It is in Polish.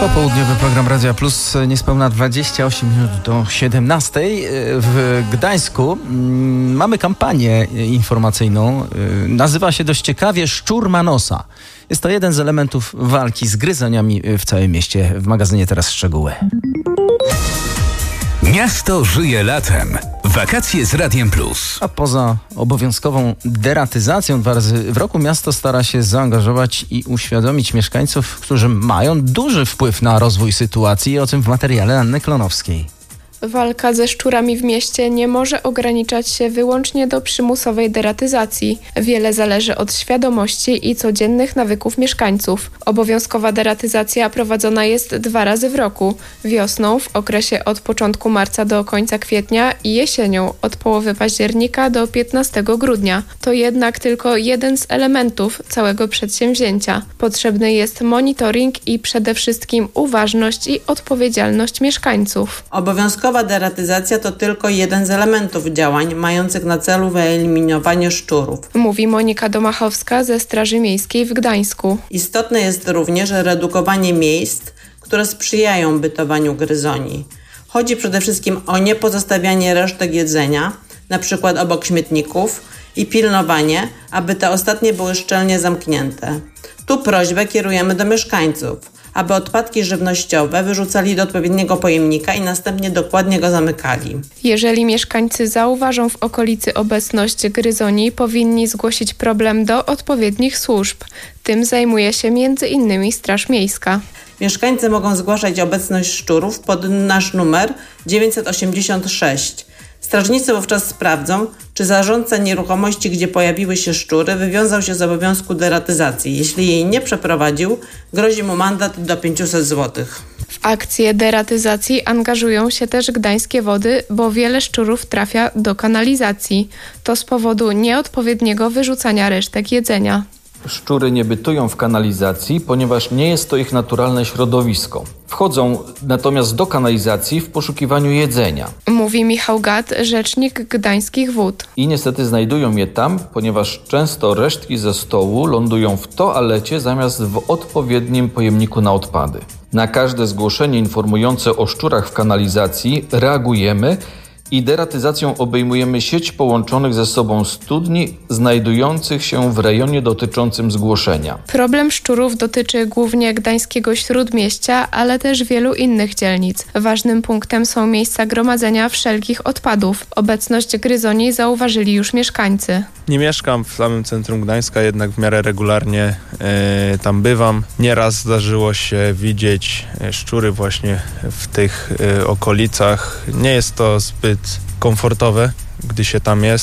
Popołudniowy program Radia Plus, niespełna 28 minut do 17. W Gdańsku mamy kampanię informacyjną. Nazywa się dość ciekawie Szczur ma nosa. Jest to jeden z elementów walki z gryzoniami w całym mieście. W magazynie teraz szczegóły. Miasto żyje latem. Wakacje z Radiem Plus. A poza obowiązkową deratyzacją 2 razy w roku miasto stara się zaangażować i uświadomić mieszkańców, którzy mają duży wpływ na rozwój sytuacji. O tym w materiale Anny Klonowskiej. Walka ze szczurami w mieście nie może ograniczać się wyłącznie do przymusowej deratyzacji. Wiele zależy od świadomości i codziennych nawyków mieszkańców. Obowiązkowa deratyzacja prowadzona jest 2 razy w roku. Wiosną w okresie od początku marca do końca kwietnia i jesienią od połowy października do 15 grudnia. To jednak tylko jeden z elementów całego przedsięwzięcia. Potrzebny jest monitoring i przede wszystkim uważność i odpowiedzialność mieszkańców. Obowiązkowa deratyzacja to tylko jeden z elementów działań mających na celu wyeliminowanie szczurów. Mówi Monika Domachowska ze Straży Miejskiej w Gdańsku. Istotne jest również redukowanie miejsc, które sprzyjają bytowaniu gryzoni. Chodzi przede wszystkim o niepozostawianie resztek jedzenia, np. obok śmietników, i pilnowanie, aby te ostatnie były szczelnie zamknięte. Tu prośbę kierujemy do mieszkańców, aby odpadki żywnościowe wyrzucali do odpowiedniego pojemnika i następnie dokładnie go zamykali. Jeżeli mieszkańcy zauważą w okolicy obecność gryzoni, powinni zgłosić problem do odpowiednich służb. Tym zajmuje się m.in. Straż Miejska. Mieszkańcy mogą zgłaszać obecność szczurów pod nasz numer 986. Strażnicy wówczas sprawdzą, czy zarządca nieruchomości, gdzie pojawiły się szczury, wywiązał się z obowiązku deratyzacji. Jeśli jej nie przeprowadził, grozi mu mandat do 500 zł. W akcję deratyzacji angażują się też gdańskie wody, bo wiele szczurów trafia do kanalizacji. To z powodu nieodpowiedniego wyrzucania resztek jedzenia. Szczury nie bytują w kanalizacji, ponieważ nie jest to ich naturalne środowisko. Wchodzą natomiast do kanalizacji w poszukiwaniu jedzenia. Mówi Michał Gat, rzecznik Gdańskich Wód. I niestety znajdują je tam, ponieważ często resztki ze stołu lądują w toalecie zamiast w odpowiednim pojemniku na odpady. Na każde zgłoszenie informujące o szczurach w kanalizacji reagujemy i deratyzacją obejmujemy sieć połączonych ze sobą studni znajdujących się w rejonie dotyczącym zgłoszenia. Problem szczurów dotyczy głównie gdańskiego Śródmieścia, ale też wielu innych dzielnic. Ważnym punktem są miejsca gromadzenia wszelkich odpadów. Obecność gryzoni zauważyli już mieszkańcy. Nie mieszkam w samym centrum Gdańska, jednak w miarę regularnie tam bywam. Nieraz zdarzyło się widzieć szczury właśnie w tych okolicach. Nie jest to zbyt komfortowe, gdy się tam jest.